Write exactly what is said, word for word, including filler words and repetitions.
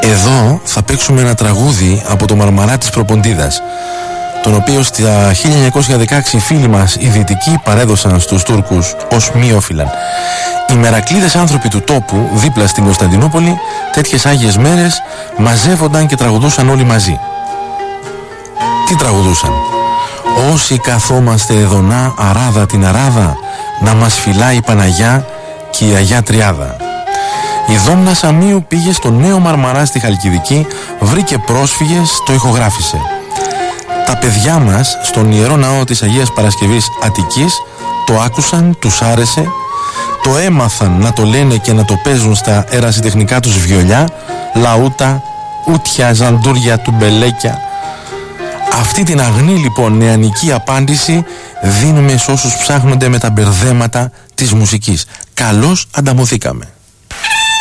Εδώ θα παίξουμε ένα τραγούδι από το Μαρμαρά της Προποντίδας, τον οποίο στα χίλια εννιακόσια δεκαέξι οι φίλοι μας οι Δυτικοί παρέδωσαν στους Τούρκους ως μη όφυλαν. Οι μερακλείδες άνθρωποι του τόπου δίπλα στην Κωνσταντινούπολη τέτοιες άγιες μέρες μαζεύονταν και τραγουδούσαν όλοι μαζί. Τι τραγουδούσαν? «Όσοι καθόμαστε εδωνά αράδα την αράδα, να μας φυλάει η Παναγιά και η Αγιά Τριάδα». Η Δόμνα Σαμίου πήγε στο νέο Μαρμαρά στη Χαλκιδική, βρήκε πρόσφυγες, το ηχογράφησε. Τα παιδιά μας στον Ιερό Ναό της Αγίας Παρασκευής Αττικής το άκουσαν, τους άρεσε, το έμαθαν να το λένε και να το παίζουν στα ερασιτεχνικά τους βιολιά, λαούτα, ούτια, ζαντούρια, τουμπελέκια. Αυτή την αγνή λοιπόν νεανική απάντηση δίνουμε σε όσους ψάχνονται με τα μπερδέματα της μουσικής. Καλώς ανταμωθήκαμε.